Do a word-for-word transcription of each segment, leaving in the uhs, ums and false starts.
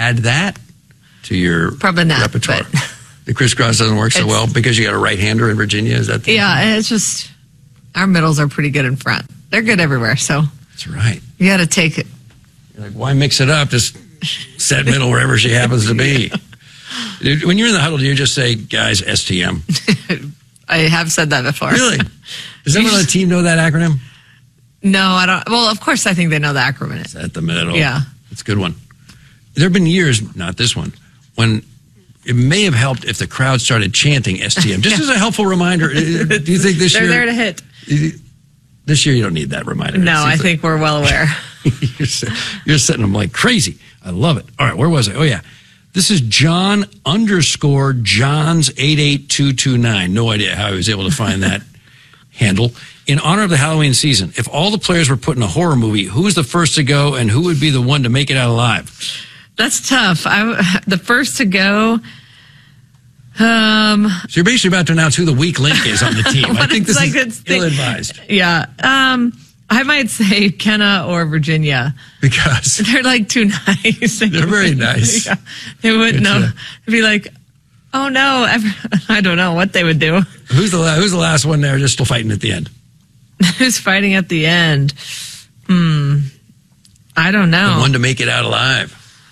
add that to your Probably not, repertoire? But the crisscross doesn't work so well because you got a right-hander in Virginia? Is that the Yeah, and it's just, our middles are pretty good in front. They're good everywhere, so. That's right. You got to take it. You're like, why mix it up? Just set middle wherever she happens to be. Yeah. When you're in the huddle, do you just say, guys, S T M? I have said that before. Really? Does everyone on the team know that acronym? No, I don't. Well, of course, I think they know the acronym. It's at the middle. Yeah. It's a good one. There have been years, not this one, when it may have helped if the crowd started chanting S T M. Just yeah. as a helpful reminder, do you think this They're year... They're there to hit. This year you don't need that reminder. No, I think like, we're well aware. you're, you're setting them like crazy. I love it. All right, where was I? Oh, yeah. This is John underscore Johns eight eight two two nine. No idea how he was able to find that handle. In honor of the Halloween season, if all the players were put in a horror movie, who was the first to go and who would be the one to make it out alive? That's tough. I, the first to go... Um, so you're basically about to announce who the weak link is on the team. I think this like is ill-advised. Yeah. Um, I might say Kenna or Virginia. Because? They're like too nice. They're very nice. Yeah. They wouldn't know. They'd be like, oh no, I don't know what they would do. Who's the, who's the last one there just still fighting at the end? Who's fighting at the end? Hmm. I don't know. The one to make it out alive.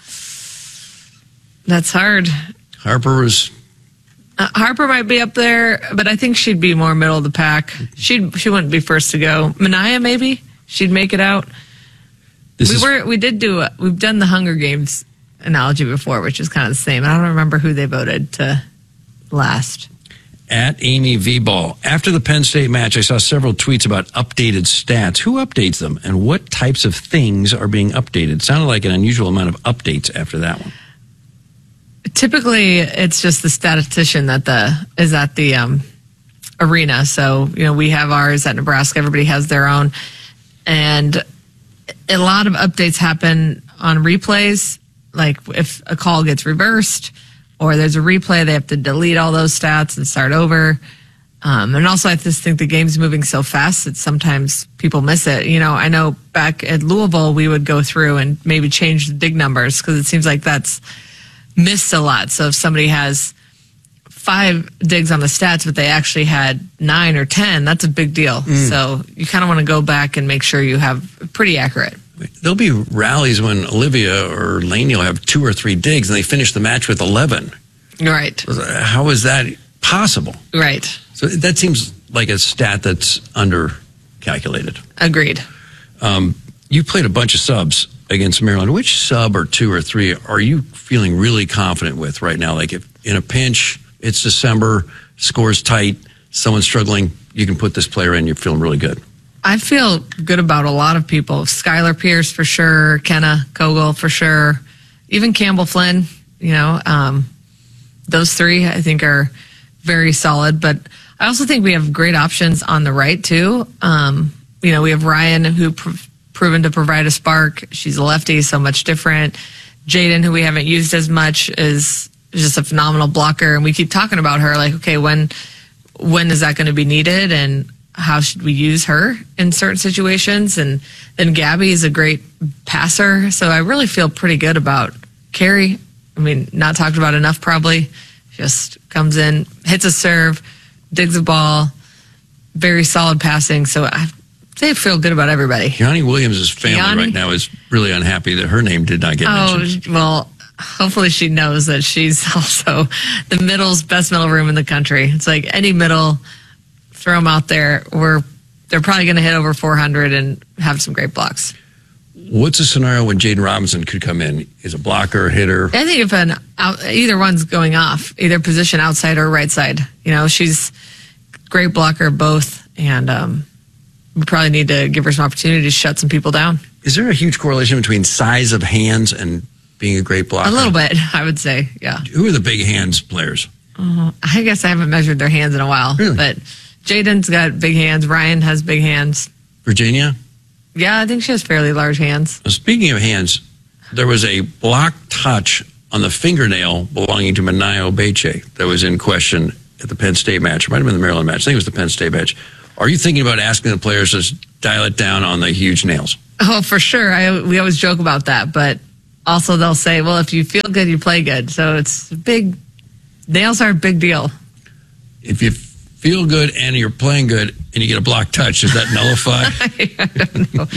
That's hard. Harper was... Uh, Harper might be up there, but I think she'd be more middle of the pack. She'd she wouldn't be first to go. Manaya, maybe she'd make it out. This we is, were we did do a, we've done the Hunger Games analogy before, which is kind of the same. I don't remember who they voted to last. At Amy V Ball, after the Penn State match, I saw several tweets about updated stats. Who updates them, and what types of things are being updated? Sounded like an unusual amount of updates after that one. Typically, it's just the statistician that the is at the um, arena. So, you know, we have ours at Nebraska. Everybody has their own. And a lot of updates happen on replays. Like if a call gets reversed or there's a replay, they have to delete all those stats and start over. Um, and also, I just think the game's moving so fast that sometimes people miss it. You know, I know back at Louisville, we would go through and maybe change the dig numbers because it seems like that's missed a lot. So if somebody has five digs on the stats, but they actually had nine or ten, that's a big deal. Mm. So you kind of want to go back and make sure you have pretty accurate. There'll be rallies when Olivia or Laney will have two or three digs and they finish the match with eleven. Right. How is that possible? Right. So that seems like a stat that's under-calculated. Agreed. Um, you played a bunch of subs against Maryland. Which sub or two or three are you feeling really confident with right now? Like if in a pinch, it's December, score's tight, someone's struggling, you can put this player in, you're feeling really good. I feel good about a lot of people. Skylar Pierce for sure, Kenna Kogel for sure, even Campbell Flynn, you know, um, those three I think are very solid. But I also think we have great options on the right too. Um, you know, we have Ryan who pr- proven to provide a spark. She's a lefty, so much different. Jaden, who we haven't used as much, is just a phenomenal blocker. And we keep talking about her like, okay, when when is that going to be needed and how should we use her in certain situations? And then Gabby is a great passer. So I really feel pretty good about Carrie. I mean, not talked about enough probably. Just comes in, hits a serve, digs a ball, very solid passing. So I They feel good about everybody. Keani Williams' family Keani? right now is really unhappy that her name did not get oh, mentioned. Oh, well, hopefully she knows that she's also the middle's best middle room in the country. It's like any middle, throw them out there. We're They're probably going to hit over four hundred and have some great blocks. What's a scenario when Jaden Robinson could come in? Is a blocker, hitter? I think if an out, either one's going off, either position outside or right side. You know, she's great blocker both, and um, we probably need to give her some opportunity to shut some people down. Is there a huge correlation between size of hands and being a great blocker? A little bit, I would say, yeah. Who are the big hands players? Uh, I guess I haven't measured their hands in a while. Really? But Jaden's got big hands. Ryan has big hands. Virginia? Yeah, I think she has fairly large hands. Well, speaking of hands, there was a block touch on the fingernail belonging to Manaya Obeche that was in question at the Penn State match. It might have been the Maryland match. I think it was the Penn State match. Are you thinking about asking the players to dial it down on the huge nails? Oh, for sure. I we always joke about that, but also they'll say, well, if you feel good, you play good. So it's big. Nails are a big deal. If you feel good and you're playing good and you get a block touch, does that nullify? I don't know.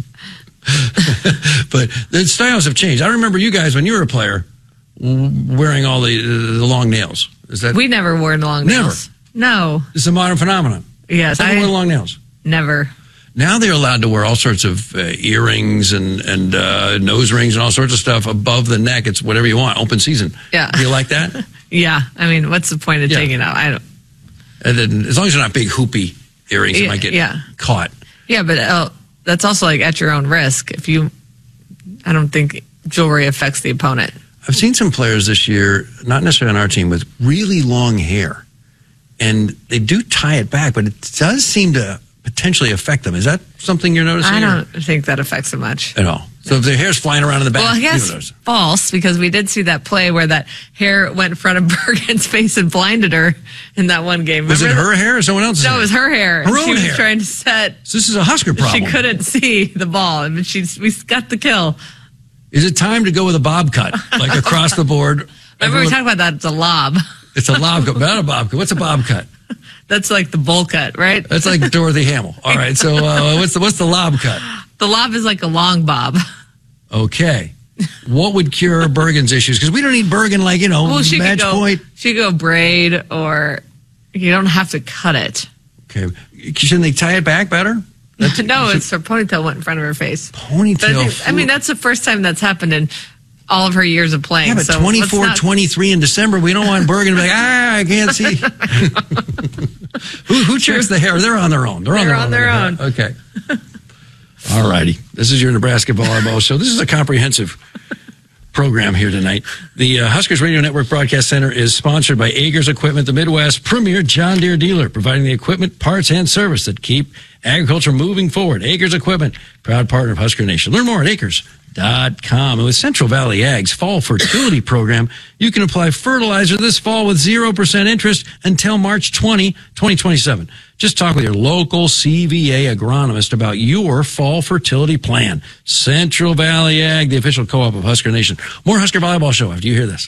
But the styles have changed. I remember you guys when you were a player wearing all the the long nails. Is that we never wore long nails? Never. No. It's a modern phenomenon. Yes, I I wore long nails. Never. Now they're allowed to wear all sorts of uh, earrings and and uh, nose rings and all sorts of stuff above the neck. It's whatever you want. Open season. Yeah. Do you like that? Yeah. I mean, what's the point of Yeah. taking it out? I don't. And then, as long as they're not big hoopy earrings, that Yeah, might get yeah. caught. Yeah, but uh, that's also like at your own risk. If you, I don't think jewelry affects the opponent. I've seen some players this year, not necessarily on our team, with really long hair. And they do tie it back, but it does seem to potentially affect them. Is that something you're noticing? I or- don't think that affects it much. At all. So if their hair's flying around in the back, Well, I you guess notice. false, because we did see that play where that hair went in front of Bergen's face and blinded her in that one game. Was it Remember her hair or someone else's that? No, hair? it was her hair. Her and own she was hair. trying to set. So this is a Husker problem. She couldn't see the ball, but she we got the kill. Is it time to go with a bob cut, like across the board? Remember we Everyone- talked about that? It's a lob. It's a lob cut, not a bob cut. What's a bob cut? That's like the bowl cut, right? That's like Dorothy Hamill. All right, so uh, what's the what's the lob cut? The lob is like a long bob. Okay. What would cure Bergen's issues? Because we don't need Bergen like, you know, Well, she match could go. point. She could go braid, or you don't have to cut it. Okay. Shouldn't they tie it back better? That's, No, it's her ponytail went in front of her face. But I, ponytail. think, I mean, that's the first time that's happened in all of her years of playing. yeah, but so twenty-four, let's not- twenty-three in December, we don't want Bergen to be like, ah, I can't see. who, who checks the hair? They're on their own. They're on They're their on own. their Okay. All righty. This is your Nebraska Volleyball Show. This is a comprehensive program here tonight. The uh, Huskers Radio Network Broadcast Center is sponsored by Agers Equipment, the Midwest's premier John Deere dealer, providing the equipment, parts, and service that keep agriculture moving forward. Agers Equipment, proud partner of Husker Nation. Learn more at acres dot com. And with Central Valley Ag's Fall Fertility Program, you can apply fertilizer this fall with zero percent interest until March twentieth, twenty twenty-seven. Just talk with your local C V A agronomist about your fall fertility plan. Central Valley Ag, the official co-op of Husker Nation. More Husker Volleyball Show after you hear this.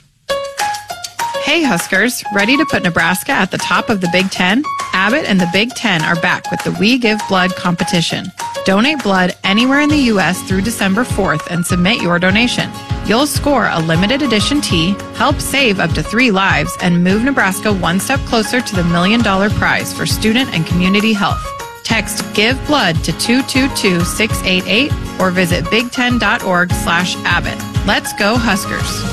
Hey Huskers, ready to put Nebraska at the top of the Big Ten? Abbott and the Big Ten are back with the We Give Blood competition. Donate blood anywhere in the U S through December fourth and submit your donation. You'll score a limited edition tee, help save up to three lives, and move Nebraska one step closer to the million dollar prize for student and community health. Text Give Blood to two two two, six eight eight or visit big ten dot org slash Abbott. Let's go Huskers.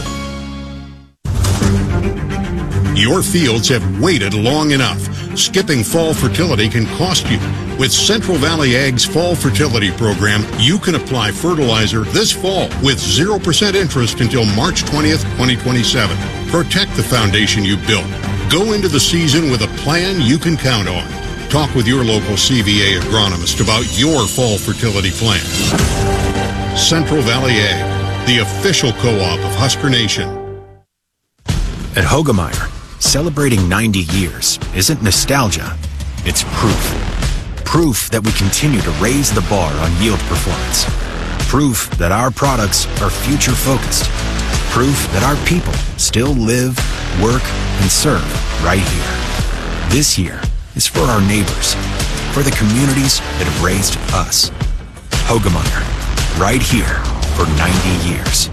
Your fields have waited long enough. Skipping fall fertility can cost you. With Central Valley Ag's Fall Fertility Program, you can apply fertilizer this fall with zero percent interest until March twentieth, twenty twenty-seven. Protect the foundation you built. Go into the season with a plan you can count on. Talk with your local C V A agronomist about your fall fertility plan. Central Valley Ag, the official co-op of Husker Nation. At Hogemeyer, celebrating ninety years isn't nostalgia, it's proof. Proof that we continue to raise the bar on yield performance. Proof that our products are future-focused. Proof that our people still live, work, and serve right here. This year is for our neighbors, for the communities that have raised us. Hogemeyer, right here for ninety years.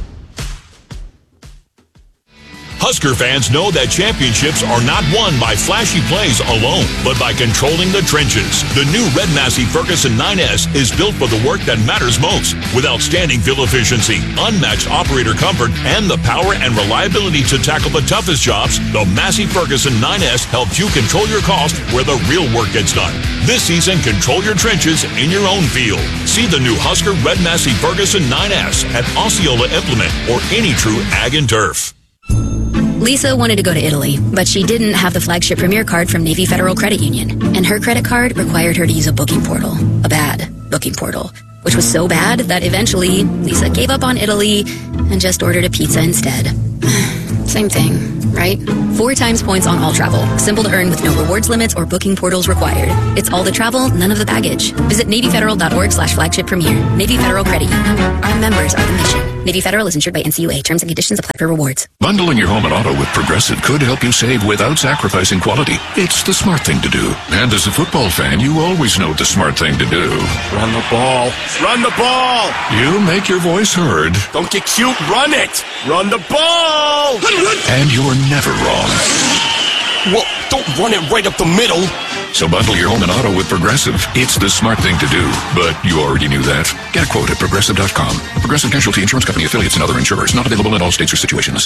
Husker fans know that championships are not won by flashy plays alone, but by controlling the trenches. The new Red Massey Ferguson nine S is built for the work that matters most. With outstanding fuel efficiency, unmatched operator comfort, and the power and reliability to tackle the toughest jobs, the Massey Ferguson nine S helps you control your cost where the real work gets done. This season, control your trenches in your own field. See the new Husker Red Massey Ferguson nine S at Osceola Implement or any true Ag and Turf. Lisa wanted to go to Italy, but she didn't have the flagship Premier card from Navy Federal Credit Union, and her credit card required her to use a booking portal, a bad booking portal, which was so bad that eventually Lisa gave up on Italy and just ordered a pizza instead. Same thing, right? Four times points on all travel. Simple to earn with no rewards limits or booking portals required. It's all the travel, none of the baggage. Visit NavyFederal.org slash flagship premier. Navy Federal Credit Union. Our members are the mission. Navy Federal is insured by N C U A. Terms and conditions apply for rewards. Bundling your home and auto with Progressive could help you save without sacrificing quality. It's the smart thing to do. And as a football fan, you always know the smart thing to do. Run the ball. Run the ball. You make your voice heard. Don't get cute. Run it. Run the ball. And you're never wrong. Well, don't run it right up the middle. So bundle your home and auto with Progressive. It's the smart thing to do. But you already knew that. Get a quote at Progressive dot com. Progressive Casualty Insurance Company affiliates and other insurers. Not available in all states or situations.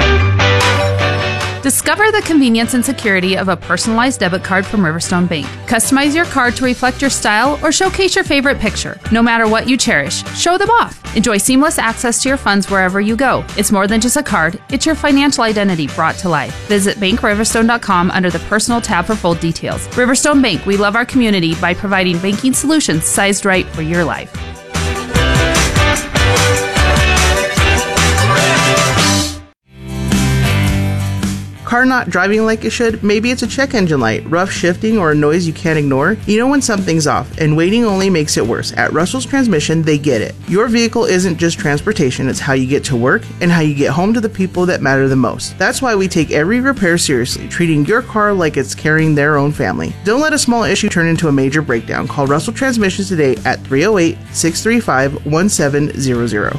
Discover the convenience and security of a personalized debit card from Riverstone Bank. Customize your card to reflect your style or showcase your favorite picture. No matter what you cherish, show them off. Enjoy seamless access to your funds wherever you go. It's more than just a card, it's your financial identity brought to life. Visit bank riverstone dot com under the Personal tab for full details. Riverstone Bank, we love our community by providing banking solutions sized right for your life. Car not driving like it should? Maybe it's a check engine light, rough shifting, or a noise you can't ignore? You know when something's off, and waiting only makes it worse. At Russell's Transmission, they get it. Your vehicle isn't just transportation, it's how you get to work and how you get home to the people that matter the most. That's why we take every repair seriously, treating your car like it's carrying their own family. Don't let a small issue turn into a major breakdown. Call Russell Transmissions today at three oh eight, six three five, one seven zero zero.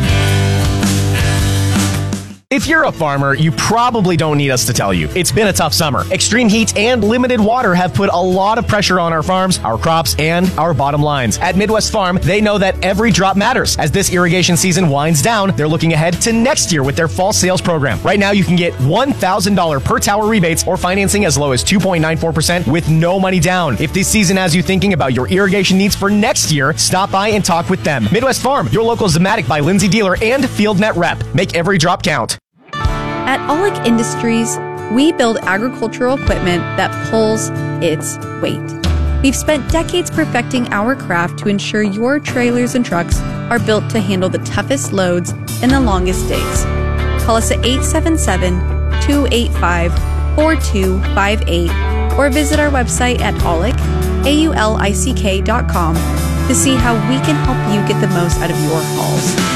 If you're a farmer, you probably don't need us to tell you. It's been a tough summer. Extreme heat and limited water have put a lot of pressure on our farms, our crops, and our bottom lines. At Midwest Farm, they know that every drop matters. As this irrigation season winds down, they're looking ahead to next year with their fall sales program. Right now, you can get one thousand dollars per tower rebates or financing as low as two point nine four percent with no money down. If this season has you thinking about your irrigation needs for next year, stop by and talk with them. Midwest Farm, your local Zematic by Lindsay dealer and FieldNet rep. Make every drop count. At Aulick Industries, we build agricultural equipment that pulls its weight. We've spent decades perfecting our craft to ensure your trailers and trucks are built to handle the toughest loads and the longest days. Call us at eight seven seven, two eight five, four two five eight or visit our website at aulick, A U L I C K dot com to see how we can help you get the most out of your hauls.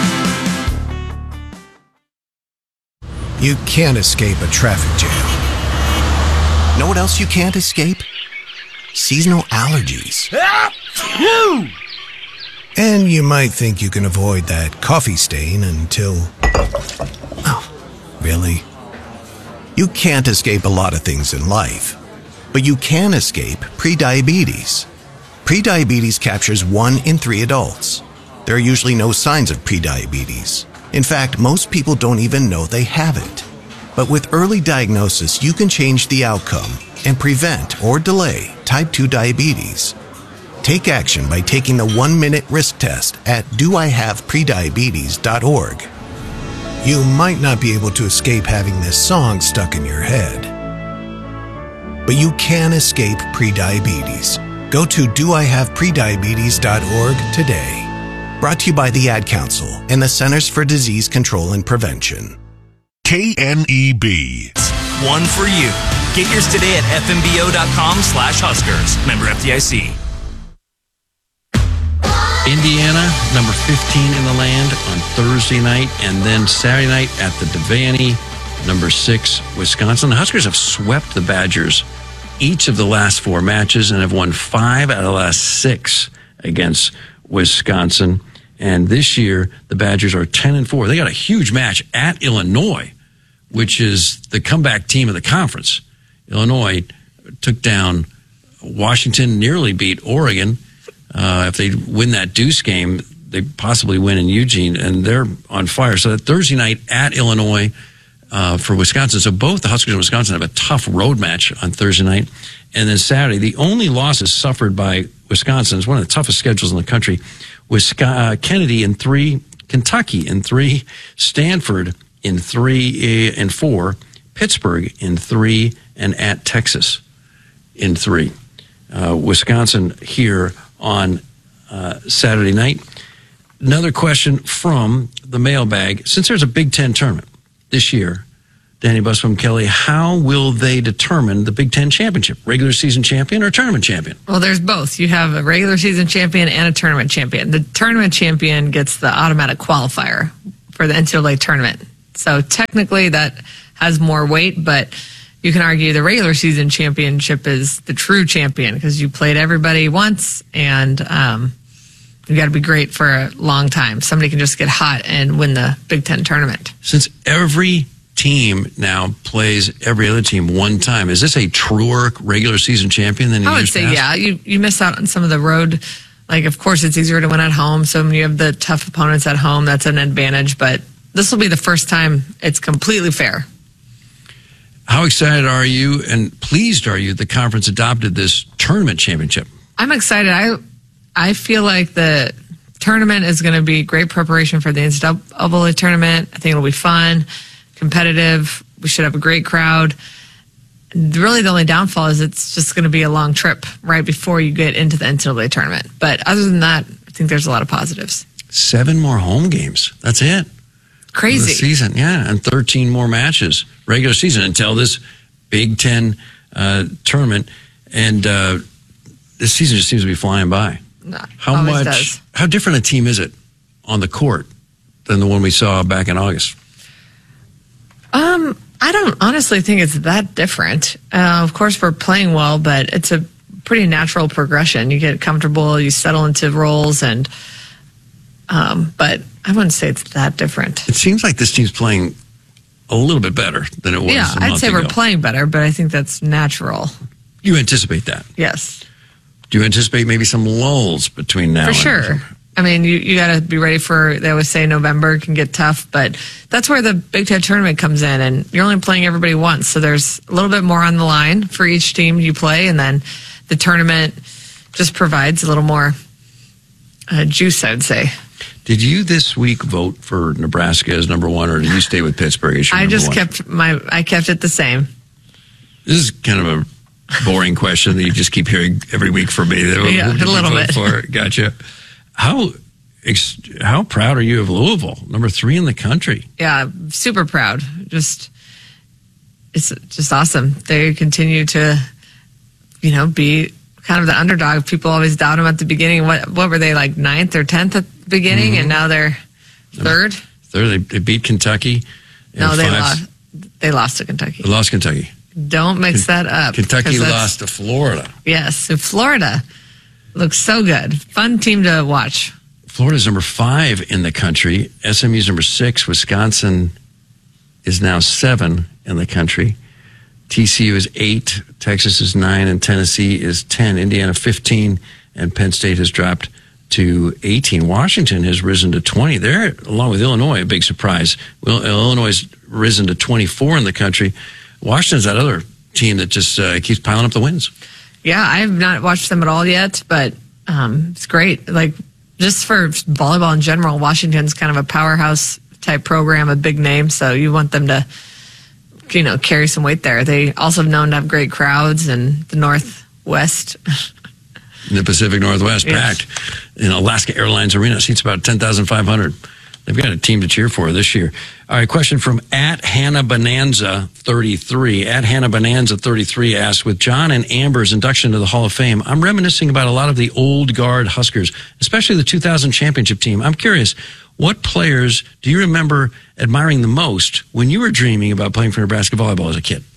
You can't escape a traffic jam. Know what else you can't escape? Seasonal allergies. And you might think you can avoid that coffee stain until... Oh, really? You can't escape a lot of things in life, but you can escape prediabetes. Prediabetes captures one in three adults. There are usually no signs of prediabetes. In fact, most people don't even know they have it. But with early diagnosis, you can change the outcome and prevent or delay type two diabetes. Take action by taking the one-minute risk test at do I have prediabetes dot org. You might not be able to escape having this song stuck in your head, but you can escape prediabetes. Go to do I have prediabetes dot org today. Brought to you by the Ad Council and the Centers for Disease Control and Prevention. K N E B. One for you. Get yours today at F M B O dot com slash Huskers. Member F D I C. Indiana, number fifteen in the land on Thursday night, and then Saturday night at the Devaney, number six, Wisconsin. The Huskers have swept the Badgers each of the last four matches and have won five out of the last six against Wisconsin. And this year, the Badgers are ten and four. They got a huge match at Illinois, which is the comeback team of the conference. Illinois took down Washington, nearly beat Oregon. Uh, if they win that Deuce game, they possibly win in Eugene, and they're on fire. So that Thursday night at Illinois uh, for Wisconsin. So both the Huskers and Wisconsin have a tough road match on Thursday night. And then Saturday, the only losses suffered by Wisconsin is one of the toughest schedules in the country. Wisconsin, uh, Kennedy in three, Kentucky in three, Stanford in three and four, Pittsburgh in three, and at Texas in three. Uh, Wisconsin here on uh, Saturday night. Another question from the mailbag. Since there's a Big Ten tournament this year, Danny Busbum, Kelly, how will they determine the Big Ten championship? Regular season champion or tournament champion? Well, there's both. You have a regular season champion and a tournament champion. The tournament champion gets the automatic qualifier for the N C double A tournament. So technically that has more weight, but you can argue the regular season championship is the true champion because you played everybody once, and um, you got to be great for a long time. Somebody can just get hot and win the Big Ten tournament. Since every team now plays every other team one time, is this a truer regular season champion than in I would years say, past? yeah. You, you miss out on some of the road. Like, of course, it's easier to win at home. So when you have the tough opponents at home, that's an advantage. But this will be the first time it's completely fair. How excited are you and pleased are you the conference adopted this tournament championship? I'm excited. I I feel like the tournament is going to be great preparation for the N C double A tournament. I think it'll be fun, competitive. We should have a great crowd. Really, the only downfall is it's just going to be a long trip right before you get into the N C double A tournament. But other than that, I think there's a lot of positives. Seven more home games. That's it. Crazy. The season, yeah, and thirteen more matches regular season until this Big Ten uh, tournament, and uh, this season just seems to be flying by. No, how always much? does. How different a team is it on the court than the one we saw back in August? Um, I don't honestly think it's that different. Uh, of course, we're playing well, but it's a pretty natural progression. You get comfortable, you settle into roles, and um, but I wouldn't say it's that different. It seems like this team's playing a little bit better than it was. Yeah, a I'd month say ago. we're playing better, but I think that's natural. You anticipate that? Yes, Do you anticipate maybe some lulls between now for and sure. I mean, you, you got to be ready for, they always say November can get tough, but that's where the Big Ten tournament comes in, and you're only playing everybody once, so there's a little bit more on the line for each team you play, and then the tournament just provides a little more uh, juice, I would say. Did you this week vote for Nebraska as number one, or did you stay with Pittsburgh as your I number just one? kept my, I kept it the same. This is kind of a boring question that you just keep hearing every week from me. Yeah, Who did a you little vote bit. For? Gotcha. How ex- how proud are you of Louisville, number three in the country? Yeah, super proud. Just, it's just awesome. They continue to, you know, be kind of the underdog. People always doubt them at the beginning. What what were they, like ninth or tenth at the beginning, Mhm. and now they're third? Third, they, they beat Kentucky. No, in they five- lost. They lost to Kentucky. They lost Kentucky. Don't mix that up. Kentucky 'cause that's- lost to Florida. Yes, so Florida looks so good. Fun team to watch. Florida's number five in the country. S M U's number six. Wisconsin is now seven in the country. T C U is eight. Texas is nine, and Tennessee is ten. Indiana fifteen, and Penn State has dropped to eighteen. Washington has risen to twenty. They're, along with Illinois, a big surprise. Well, Illinois has risen to twenty-four in the country. Washington's that other team that just uh, keeps piling up the wins. Yeah, I have not watched them at all yet, but um, it's great. Like, just for volleyball in general, Washington's kind of a powerhouse type program, a big name, so you want them to, you know, carry some weight there. They also have known to have great crowds in the Northwest. In the Pacific Northwest, Yes. packed in Alaska Airlines Arena. Seats about ten thousand five hundred. They've got a team to cheer for this year. All right, question from at Hannah Bonanza thirty-three. At Hannah Bonanza thirty-three asks, with John and Amber's induction to the Hall of Fame, I'm reminiscing about a lot of the old guard Huskers, especially the two thousand championship team. I'm curious, what players do you remember admiring the most when you were dreaming about playing for Nebraska volleyball as a kid?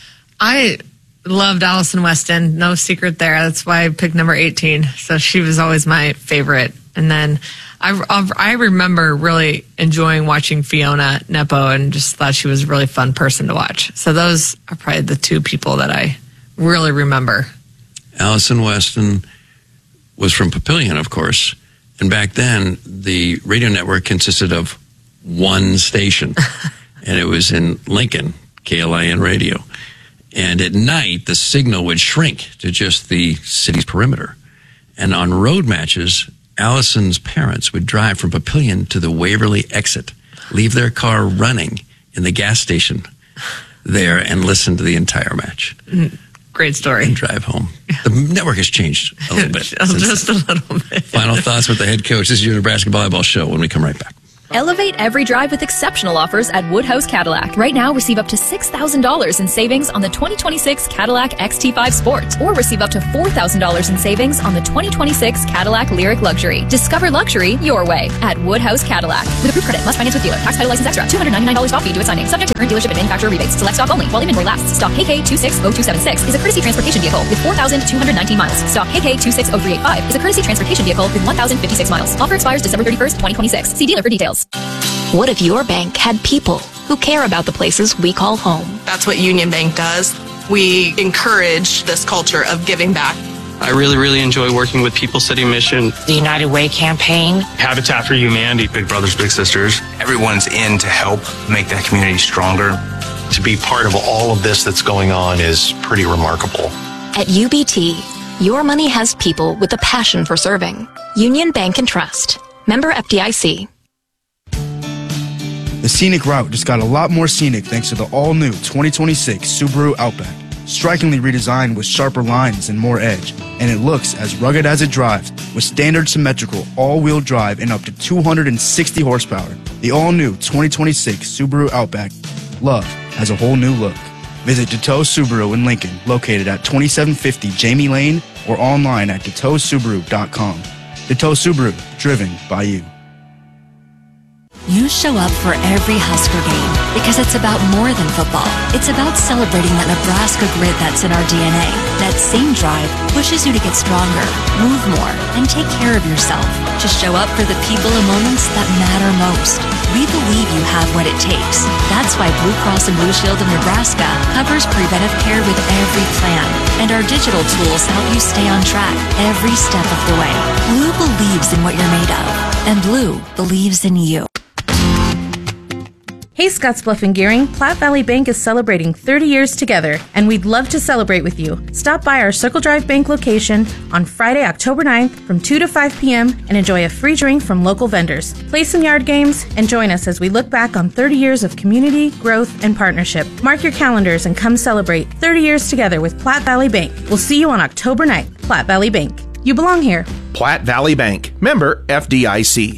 I loved Allison Weston. No secret there. That's why I picked number eighteen. So she was always my favorite. And then I, I remember really enjoying watching Fiona Nepo and just thought she was a really fun person to watch. So those are probably the two people that I really remember. Allison Weston was from Papillion, of course. And back then, the radio network consisted of one station. And it was in Lincoln, K L I N radio. And at night, the signal would shrink to just the city's perimeter. And on road matches, Allison's parents would drive from Papillion to the Waverly exit, leave their car running in the gas station there, and listen to the entire match. Great story. And drive home. The network has changed a little bit. Just a little bit. Final thoughts with the head coach. This is your Nebraska Volleyball Show when we come right back. Elevate every drive with exceptional offers at Woodhouse Cadillac. Right now, receive up to six thousand dollars in savings on the twenty twenty-six Cadillac X T five Sport, or receive up to four thousand dollars in savings on the twenty twenty-six Cadillac Lyric Luxury. Discover luxury your way at Woodhouse Cadillac. With approved credit, must finance with dealer. Tax title license extra. two hundred ninety-nine dollars off fee due at signing. Subject to current dealership and manufacturer rebates. Select stock only while inventory lasts. Stock K K two six zero two seven six is a courtesy transportation vehicle with four thousand two hundred nineteen miles. Stock K K two six zero three eight five is a courtesy transportation vehicle with one thousand fifty-six miles. Offer expires December thirty-first, twenty twenty-six. See dealer for details. What if your bank had people who care about the places we call home? That's what Union Bank does. We encourage this culture of giving back. I really, really enjoy working with People City Mission, the United Way campaign, Habitat for Humanity, Big Brothers Big Sisters. Everyone's in to help make that community stronger. To be part of all of this that's going on is pretty remarkable. At U B T, your money has people with a passion for serving. Union Bank and Trust. Member F D I C. The scenic route just got a lot more scenic thanks to the all-new twenty twenty-six Subaru Outback. Strikingly redesigned with sharper lines and more edge, and it looks as rugged as it drives with standard symmetrical all-wheel drive and up to two hundred sixty horsepower. The all-new twenty twenty-six Subaru Outback. Love has a whole new look. Visit Deteau Subaru in Lincoln, located at twenty-seven fifty Jamie Lane, or online at deteau subaru dot com. Deteau Subaru, driven by you. You show up for every Husker game because it's about more than football. It's about celebrating that Nebraska grit that's in our D N A. That same drive pushes you to get stronger, move more, and take care of yourself. To show up for the people and moments that matter most. We believe you have what it takes. That's why Blue Cross and Blue Shield of Nebraska covers preventive care with every plan. And our digital tools help you stay on track every step of the way. Blue believes in what you're made of. And Blue believes in you. Hey Scottsbluff and Gearing, Platte Valley Bank is celebrating thirty years together, and we'd love to celebrate with you. Stop by our Circle Drive Bank location on Friday, October ninth from two to five p.m. and enjoy a free drink from local vendors. Play some yard games and join us as we look back on thirty years of community, growth, and partnership. Mark your calendars and come celebrate thirty years together with Platte Valley Bank. We'll see you on October ninth. Platte Valley Bank. You belong here. Platte Valley Bank. Member F D I C.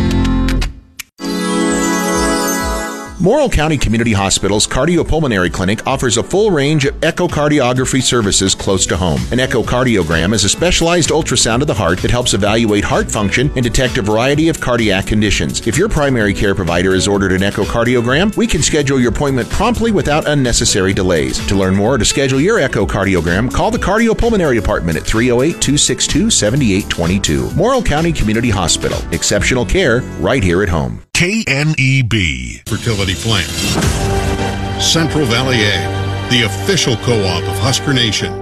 Morrill County Community Hospital's Cardiopulmonary Clinic offers a full range of echocardiography services close to home. An echocardiogram is a specialized ultrasound of the heart that helps evaluate heart function and detect a variety of cardiac conditions. If your primary care provider has ordered an echocardiogram, we can schedule your appointment promptly without unnecessary delays. To learn more or to schedule your echocardiogram, call the Cardiopulmonary Department at three oh eight, two six two, seven eight two two. Morrill County Community Hospital. Exceptional care right here at home. K N E B Fertility Plan. Central Valley Ag, the official co-op of Husker Nation.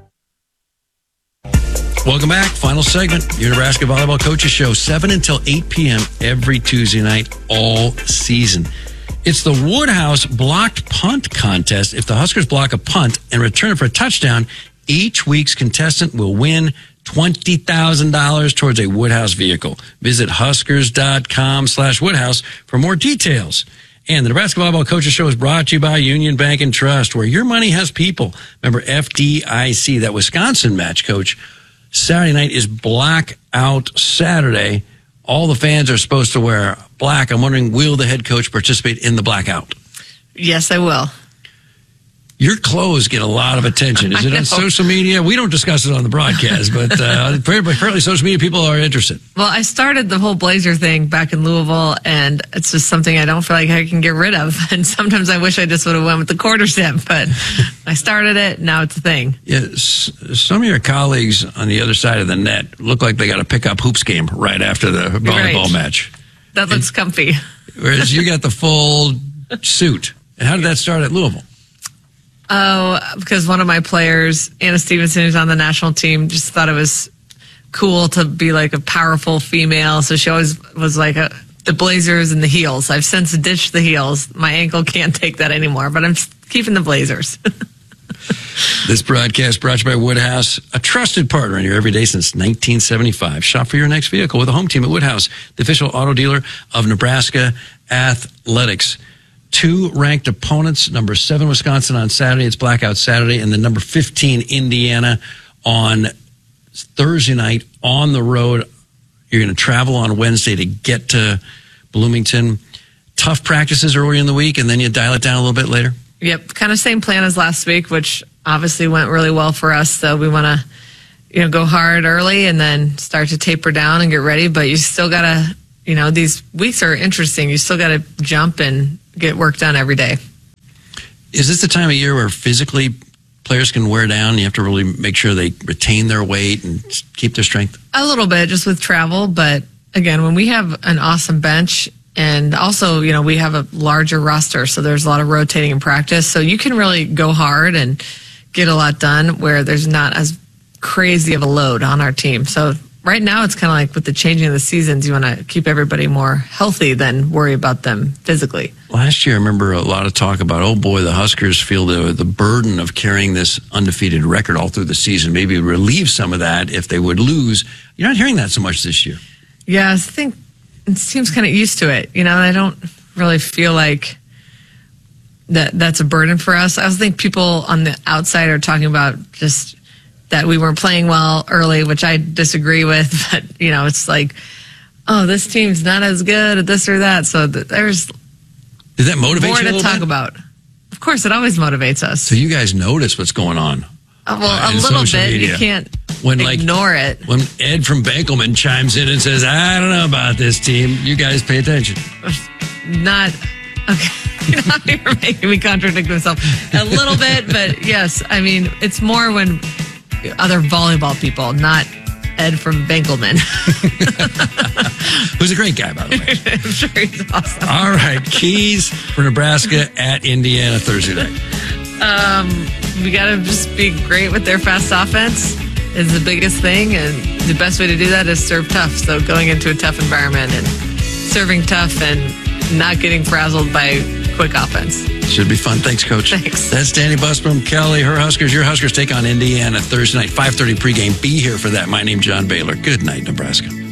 Welcome back. Final segment. Your Nebraska Volleyball Coaches Show, seven until eight p.m. every Tuesday night, all season. It's the Woodhouse Blocked Punt Contest. If the Huskers block a punt and return it for a touchdown, each week's contestant will win twenty thousand dollars towards a Woodhouse vehicle. Visit huskers.com slash Woodhouse for more details. And the Nebraska Volleyball Coaches Show is brought to you by Union Bank and Trust, where your money has people. Remember F D I C, that Wisconsin match, Coach. Saturday night is Blackout Saturday. All the fans are supposed to wear black. I'm wondering, will the head coach participate in the blackout? Yes, I will. Your clothes get a lot of attention. Is it on social media? We don't discuss it on the broadcast, but uh, apparently social media people are interested. Well, I started the whole blazer thing back in Louisville, and it's just something I don't feel like I can get rid of. And sometimes I wish I just would have went with the quarter zip, but I started it. Now it's a thing. Yeah, some of your colleagues on the other side of the net look like they got a pickup hoops game right after the volleyball right. match. That looks and, comfy. Whereas you got the full suit. And how did that start at Louisville? Oh, because one of my players, Anna Stevenson, who's on the national team, just thought it was cool to be like a powerful female. So she always was like a, the blazers and the heels. I've since ditched the heels. My ankle can't take that anymore, but I'm keeping the blazers. This broadcast brought to you by Woodhouse, a trusted partner in your everyday since nineteen seventy-five. Shop for your next vehicle with a home team at Woodhouse, the official auto dealer of Nebraska Athletics. Two ranked opponents, number seven Wisconsin on Saturday, it's Blackout Saturday, and then number fifteen Indiana on Thursday night on the road. You're going to travel on Wednesday to get to Bloomington. Tough practices early in the week, and then you dial it down a little bit later? Yep, kind of same plan as last week, which obviously went really well for us. So we want to, you know, go hard early and then start to taper down and get ready. But you still got to, you know, these weeks are interesting. You still got to jump and get work done every day. Is this the time of year where physically players can wear down? You have to really make sure they retain their weight and keep their strength? A little bit, just with travel. But again, when we have an awesome bench, and also, you know, we have a larger roster, so there's a lot of rotating in practice. So you can really go hard and get a lot done where there's not as crazy of a load on our team. So right now it's kind of like with the changing of the seasons, you want to keep everybody more healthy than worry about them physically. Last year, I remember a lot of talk about, oh boy, the Huskers feel the, the burden of carrying this undefeated record all through the season. Maybe relieve some of that if they would lose. You're not hearing that so much this year. Yeah, I think it seems kind of used to it. You know, I don't really feel like that that's a burden for us. I think people on the outside are talking about just that we weren't playing well early, which I disagree with. But, you know, it's like, oh, this team's not as good at this or that. So th- there's Did that motivate more you a to little talk bit? about. Of course, it always motivates us. So you guys notice what's going on. Uh, well, uh, a in little social bit. media. You can't When, like, ignore it. When Ed from Bankelman chimes in and says, I don't know about this team, you guys pay attention. Not, okay. Now you're making me contradict myself a little bit, but yes, I mean, it's more when other volleyball people, not Ed from Bankelman. Who's a great guy, by the way. I'm sure he's awesome. All right, keys for Nebraska at Indiana Thursday night. Um, we got to just be great with their fast offense is the biggest thing, and the best way to do that is serve tough. So going into a tough environment and serving tough and not getting frazzled by quick offense. Should be fun. Thanks, Coach. Thanks. That's Danny Busboom, Kelly, her Huskers. Your Huskers take on Indiana Thursday night, five thirty pregame. Be here for that. My name's John Baylor. Good night, Nebraska.